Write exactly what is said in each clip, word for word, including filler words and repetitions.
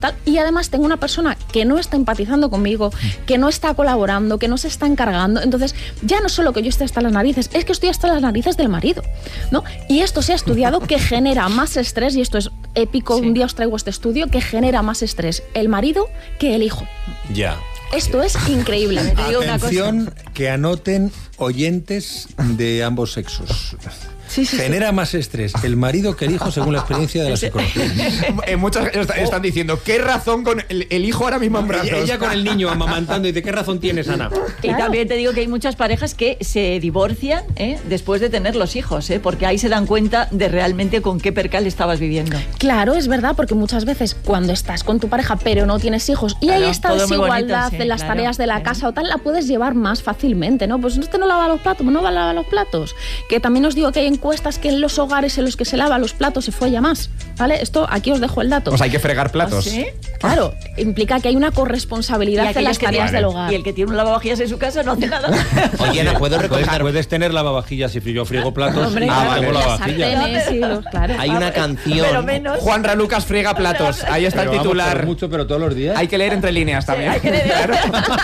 tal, y además tengo una persona que no está empatizando conmigo, que no está colaborando, que no se está encargando. Entonces, ya no solo que yo esté hasta las narices, es que estoy hasta las narices del marido, ¿no? Y esto se ha estudiado que genera más estrés, y esto es épico, sí. Un día os traigo este estudio, que genera más estrés el marido que el hijo. Ya. Esto es increíble. Te digo Atención, una cosa. Que anoten oyentes de ambos sexos. Sí, sí, Genera sí. más estrés el marido que el hijo, según la experiencia de la psicología. eh, muchos están diciendo, ¿qué razón con el, el hijo ahora mismo en brazos? Ella, ella con el niño amamantando, y ¿de qué razón tienes, Ana? Claro. Y también te digo que hay muchas parejas que se divorcian ¿eh? después de tener los hijos, ¿eh? porque ahí se dan cuenta de realmente con qué percal estabas viviendo. Claro, es verdad, porque muchas veces cuando estás con tu pareja pero no tienes hijos y claro, hay esta desigualdad bonito, sí, en las claro, tareas de la claro. casa o tal, la puedes llevar más fácilmente, ¿no? Pues usted no lava los platos, no va a lavar los platos. Que también os digo que hay encuestas que en los hogares en los que se lava los platos se folla más, ¿vale? Esto, aquí os dejo el dato. Pues hay que fregar platos. ¿Sí? Claro, implica que hay una corresponsabilidad en las tareas tiene, del hogar. Y el que tiene un lavavajillas en su casa no hace nada. Oye, ¿no puedo recordar? Puedes tener lavavajillas si yo friego platos. Hombre, y ah, vale, vale. Lavavajillas. Sí, claro. Hay una canción. Pero menos. Juan Ralucas friega platos. Ahí está pero el titular. Vamos, pero mucho, pero todos los días. Hay que leer entre líneas también. Sí, hay que leer. Claro.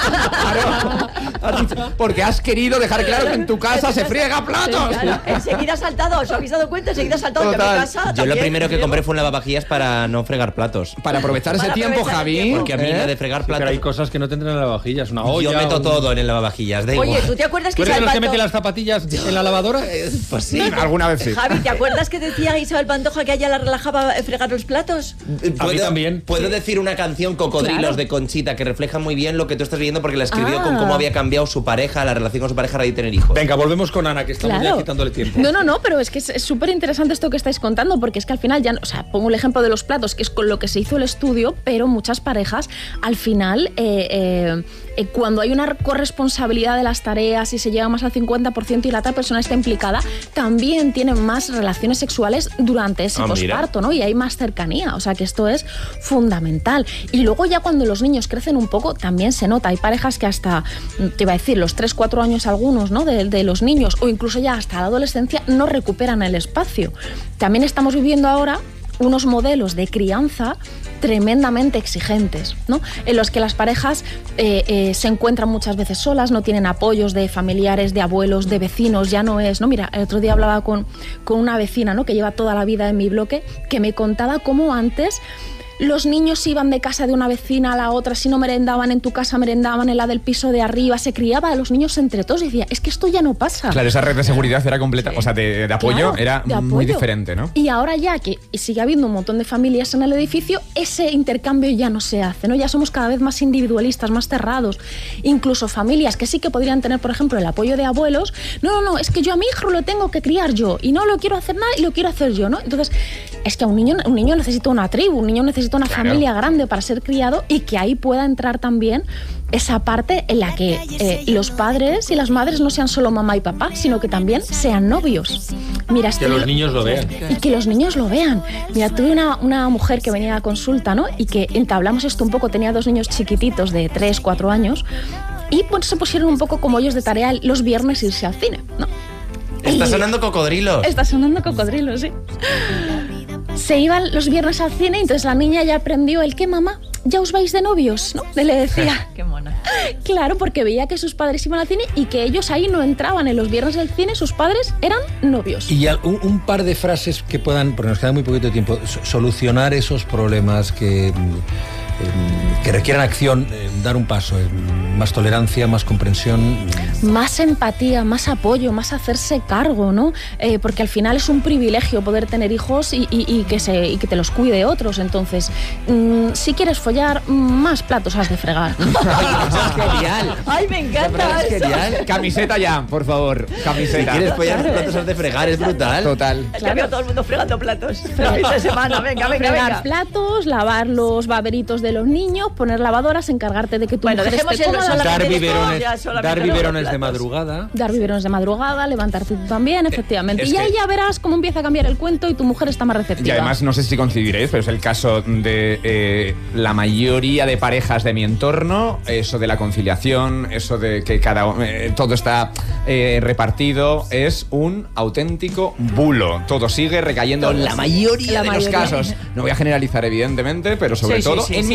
Claro. Porque has querido dejar claro que en tu casa se friega platos. Sí, claro. Enseguida has saltado, os habéis dado cuenta, enseguida has saltado. Casa, yo lo primero que compré fue un lavavajillas para no fregar platos. Para aprovechar ese para tiempo, aprovechar Javi. tiempo. Porque a mí ¿Eh? la de fregar platos. Sí, pero hay cosas que no tendrán lavavajillas, una olla. Yo meto un... todo en el lavavajillas, da igual. Oye, ¿tú te acuerdas que ¿Tú eres de los que Pantoja... mete las zapatillas en la lavadora? Pues sí. Alguna vez sí. Javi, ¿te acuerdas que decía Isabel Pantoja que a ella la relajaba fregar los platos? A mí también. Puedo sí. decir una canción, Cocodrilos, claro. de Conchita, que refleja muy bien lo que tú estás viendo, porque la escribió ah. con cómo había cambiado su pareja, la relación con su pareja a raíz de tener hijos. Venga, volvemos con Ana, que estamos claro. ya quitándole tiempo. No, no, no, pero es que es súper interesante esto que estáis contando, porque es que al final ya, o sea, pongo el ejemplo de los platos, que es con lo que se hizo el estudio, pero muchas parejas, al final, eh, eh, eh, cuando hay una corresponsabilidad de las tareas y se llega más al cincuenta por ciento y la otra persona está implicada, también tienen más relaciones sexuales durante ese ah, posparto, ¿no? Y hay más cercanía, o sea que esto es fundamental. Y luego ya cuando los niños crecen un poco, también se nota. Hay parejas que hasta, te iba a decir, los tres, cuatro años algunos, ¿no? De, de los niños, o incluso ya hasta la adolescencia, no recuperan el espacio. También estamos viviendo ahora unos modelos de crianza tremendamente exigentes, ¿no? En los que las parejas eh, eh, se encuentran muchas veces solas, no tienen apoyos de familiares, de abuelos, de vecinos, ya no es, ¿no? Mira, el otro día hablaba con, con una vecina, ¿no? Que lleva toda la vida en mi bloque, que me contaba cómo antes los niños iban de casa de una vecina a la otra, si no merendaban en tu casa, merendaban en la del piso de arriba, se criaba a los niños entre todos y decía, es que esto ya no pasa. Claro, esa red de seguridad era completa, sí. o sea, de, de apoyo claro, era de muy apoyo. diferente, ¿no? Y ahora ya que sigue habiendo un montón de familias en el edificio, ese intercambio ya no se hace, ¿no? Ya somos cada vez más individualistas, más cerrados. Incluso familias que sí que podrían tener, por ejemplo, el apoyo de abuelos, no, no, no, es que yo a mi hijo lo tengo que criar yo y no lo quiero hacer nada y lo quiero hacer yo, ¿no? Entonces, es que un niño, un niño necesita una tribu, un niño necesita una claro. familia grande para ser criado y que ahí pueda entrar también esa parte en la que eh, los padres y las madres no sean solo mamá y papá, sino que también sean novios. Mira, que los niños lo vean. Y que los niños lo vean. Mira, tuve una, una mujer que venía a consulta, ¿no? Y que entablamos esto un poco, tenía dos niños chiquititos de tres, cuatro años y pues se pusieron un poco como ellos de tarea los viernes irse al cine, ¿no? Está y... sonando Cocodrilos. Está sonando Cocodrilos, sí. Se iban los viernes al cine y entonces la niña ya aprendió el que mamá, ya os vais de novios, ¿no? Le decía. Qué mona. Claro, porque veía que sus padres iban al cine y que ellos ahí no entraban en los viernes del cine, sus padres eran novios. Y un, un par de frases que puedan, porque nos queda muy poquito tiempo, solucionar esos problemas que... que requieran acción, eh, dar un paso, eh, más tolerancia, más comprensión. Más empatía, más apoyo, más hacerse cargo, ¿no? Eh, porque al final es un privilegio poder tener hijos y, y, y, que, se, y que te los cuide otros. Entonces, mmm, si quieres follar, más platos has de fregar. Eso es genial. Ay, me encanta es genial. Camiseta ya, por favor. Camiseta. Si quieres follar, claro. platos has de fregar, es brutal. Total. Es que veo todo el mundo fregando platos. La fin de semana, venga, venga, fregar venga. platos, lavar los baberitos de los niños, poner lavadoras, encargarte de que tu bueno, mujer esté cómoda. Dar biberones, dar biberones de madrugada. Dar biberones de madrugada, levantarte tú también, efectivamente. Es y ahí que... ya verás cómo empieza a cambiar el cuento y tu mujer está más receptiva. Y además, no sé si coincidiréis, pero es el caso de eh, la mayoría de parejas de mi entorno, eso de la conciliación, eso de que cada eh, todo está eh, repartido, es un auténtico bulo. Todo sigue recayendo en la mayoría la de mayoría. los casos. No voy a generalizar, evidentemente, pero sobre sí, todo sí, sí, en sí. mi